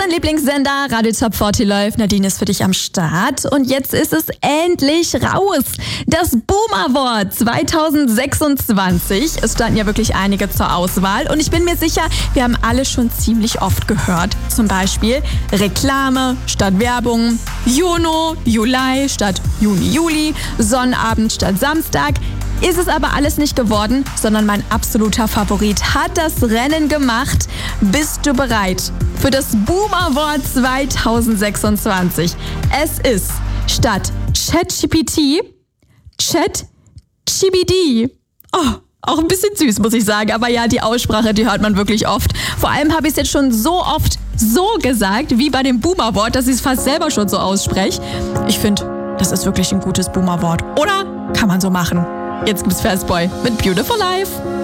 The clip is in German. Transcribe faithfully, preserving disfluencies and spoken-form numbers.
Dein Lieblingssender, Radio Top vierzig läuft. Nadine ist für dich am Start. Und jetzt ist es endlich raus. Das Boom Award zwanzig sechsundzwanzig. Es standen ja wirklich einige zur Auswahl. Und ich bin mir sicher, wir haben alle schon ziemlich oft gehört. Zum Beispiel Reklame statt Werbung, Juno, Juli statt Juni, Juli, Sonnabend statt Samstag. Ist es aber alles nicht geworden, sondern mein absoluter Favorit hat das Rennen gemacht. Bist du bereit für das Boom Award zwanzig sechsundzwanzig? Es ist statt ChatGPT ChatGPT. Oh, auch ein bisschen süß, muss ich sagen. Aber ja, die Aussprache, die hört man wirklich oft. Vor allem habe ich es jetzt schon so oft so gesagt, wie bei dem Boom Award, dass ich es fast selber schon so ausspreche. Ich finde, das ist wirklich ein gutes Boom Award. Oder kann man so machen? Jetzt gibt's Fastboy mit Beautiful Life.